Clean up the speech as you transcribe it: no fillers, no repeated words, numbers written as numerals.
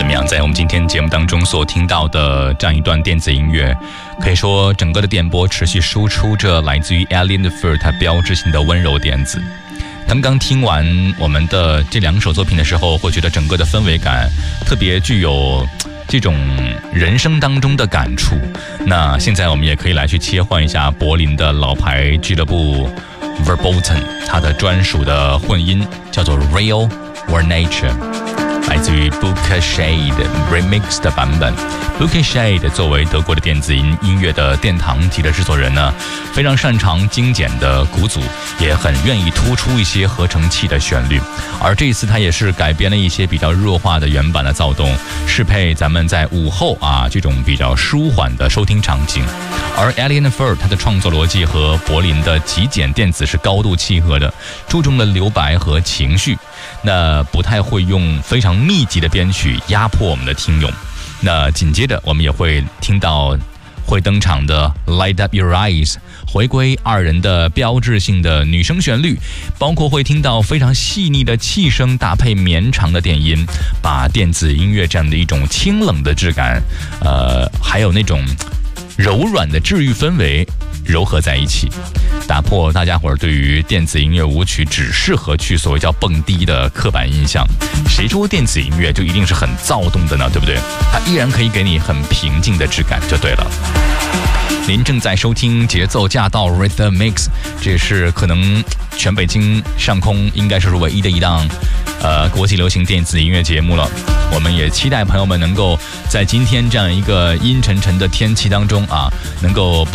怎么样？在我们今天节目当中所听到的这样一段电子音乐，可以说整个的电波持续输出着来自于 Alien Fur 它标志性的温柔电子。刚刚听完我们的这2首作品的时候，会觉得整个的氛围感特别具有这种人生当中的感触。那现在我们也可以来去切换一下柏林的老牌俱乐部 Verboten 它的专属的混音，叫做 Real or Nature， 来自于 Booker Shade Remix 的版本。Booker Shade 作为德国的电子音乐的殿堂级的制作人呢，非常擅长精简的鼓组，也很愿意突出一些合成器的旋律。而这一次他也是改编了一些比较弱化的原版的躁动，适配咱们在午后这种比较舒缓的收听场景。而 Alien Fur 它的创作逻辑和柏林的极简电子是高度契合的，注重了留白和情绪，那不太会用非常密集的编曲压迫我们的听友。那紧接着我们也会听到会登场的 Light Up Your Eyes， 回归2人的标志性的女声旋律，包括会听到非常细腻的气声搭配绵长的电音，把电子音乐这样的一种清冷的质感还有那种柔软的治愈氛围糅合在一起，打破大家伙儿对于电子音乐舞曲只适合去所谓叫蹦迪的刻板印象。谁说电子音乐就一定是很躁动的呢？对不对？它依然可以给你很平静的质感就对了。您正在收听节奏驾到 Rhythm Mix， 这是可能全北京上空应该是唯一的一档国际流行电子音乐节目了。我们也期待朋友们能够在今天这样一个阴沉沉的天气当中能够